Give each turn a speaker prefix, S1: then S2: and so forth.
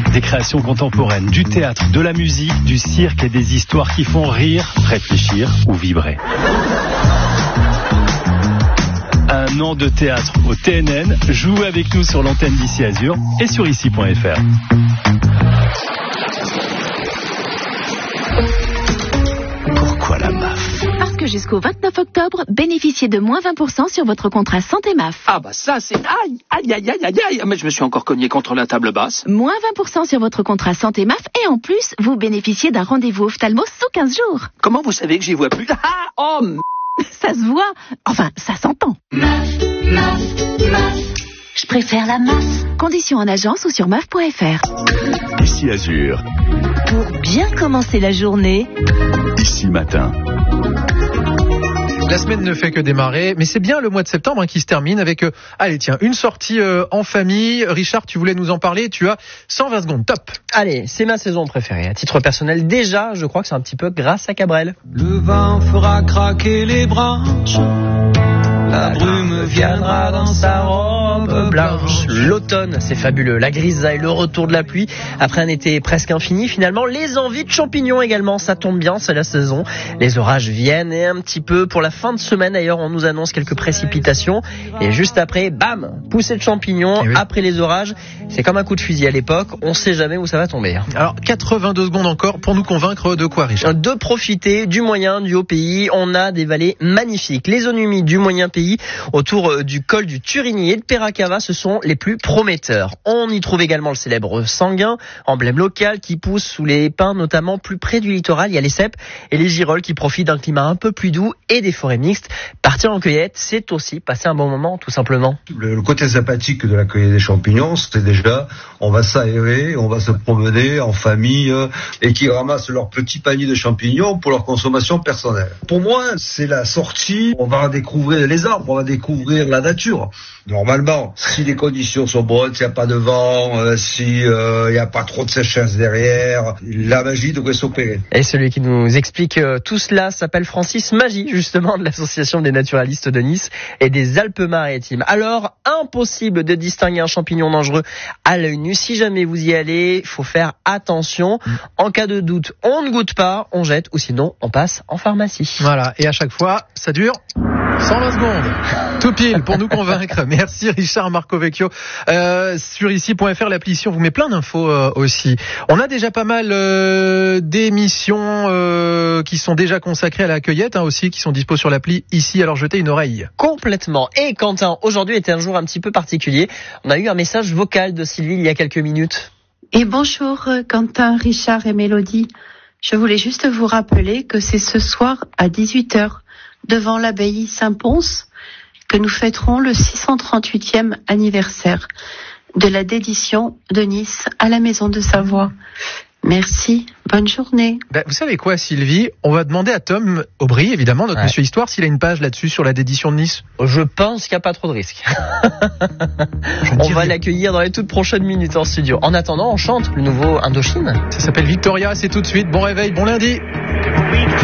S1: Des créations contemporaines, du théâtre, de la musique, du cirque et des histoires qui font rire, réfléchir ou vibrer. Un an de théâtre au TNN. Jouez avec nous sur l'antenne d'Ici Azur et sur ici.fr. Pourquoi la MAF ?
S2: Parce que jusqu'au 29 octobre, bénéficiez de moins 20% sur votre contrat santé MAF.
S3: Ah bah ça c'est... Aïe. Mais je me suis encore cogné contre la table basse.
S2: Moins 20% sur votre contrat santé MAF et en plus, vous bénéficiez d'un rendez-vous ophtalmo sous 15 jours.
S3: Comment vous savez que j'y vois plus?
S2: Ça se voit. Enfin, ça s'entend.
S4: MAF. Je préfère la MAF.
S2: Conditions en agence ou sur maf.fr.
S5: Ici Azur.
S4: Pour bien commencer la journée.
S5: Ici Matin.
S6: La semaine ne fait que démarrer, mais c'est bien le mois de septembre qui se termine avec, une sortie en famille. Richard, tu voulais nous en parler, tu as 120 secondes, top.
S7: Allez, c'est ma saison préférée. À titre personnel, déjà, je crois que c'est un petit peu grâce à Cabrel.
S8: Le vent fera craquer les branches. La brume viendra dans sa robe blanche.
S7: L'automne, c'est fabuleux. La grisaille, le retour de la pluie. Après un été presque infini, finalement, les envies de champignons également. Ça tombe bien, c'est la saison. Les orages viennent et un petit peu pour la fin de semaine. D'ailleurs, on nous annonce quelques précipitations. Et juste après, bam, poussée de champignons. Oui. Après les orages, c'est comme un coup de fusil à l'époque. On sait jamais où ça va tomber.
S6: Alors, 82 secondes encore pour nous convaincre de quoi, Richard?
S7: De profiter du moyen, du haut pays. On a des vallées magnifiques. Les zones humides du moyen pays autour du col du Turigny et de Peracava, ce sont les plus prometteurs. On y trouve également le célèbre sanguin, emblème local qui pousse sous les pins, notamment plus près du littoral. Il y a les cèpes et les girolles qui profitent d'un climat un peu plus doux et des forêts mixtes. Partir en cueillette, c'est aussi passer un bon moment, tout simplement.
S9: Le côté sympathique de la cueillette des champignons, c'est déjà, on va s'aérer, on va se promener en famille et qui ramassent leur petit panier de champignons pour leur consommation personnelle. Pour moi, c'est la sortie, on va découvrir les arbres, on va découvrir la nature. Normalement, si les conditions sont bonnes, s'il n'y a pas de vent, si il n'y a pas trop de sécheresse derrière, la magie devrait s'opérer.
S7: Et celui qui nous explique tout cela s'appelle Francis Magie, justement, de l'association des naturalistes de Nice et des Alpes-Maritimes. Alors, impossible de distinguer un champignon dangereux à l'œil nu. Si jamais vous y allez, il faut faire attention. En cas de doute, on ne goûte pas, on jette ou sinon on passe en pharmacie.
S6: Voilà, et à chaque fois, ça dure 120 secondes. Tout pile pour nous convaincre. Merci Richard Marcovecchio. Sur ici.fr, l'application vous met plein d'infos aussi. On a déjà pas mal d'émissions qui sont déjà consacrées à la cueillette aussi, qui sont dispo sur l'appli Ici, alors jetez une oreille.
S7: Complètement. Et Quentin, aujourd'hui était un jour un petit peu particulier. On a eu un message vocal de Sylvie il y a quelques minutes.
S10: Et bonjour Quentin, Richard et Mélodie. Je voulais juste vous rappeler que c'est ce soir à 18h devant l'abbaye Saint-Pons que nous fêterons le 638e anniversaire de la dédition de Nice à la Maison de Savoie. Merci, bonne journée.
S6: Vous savez quoi, Sylvie? On va demander à Tom Aubry, évidemment, notre Monsieur Histoire, s'il a une page là-dessus sur la dédition de Nice.
S7: Je pense qu'il n'y a pas trop de risques. On va l'accueillir dans les toutes prochaines minutes en studio. En attendant, on chante le nouveau Indochine.
S6: Ça s'appelle Victoria, c'est tout de suite. Bon réveil, bon lundi.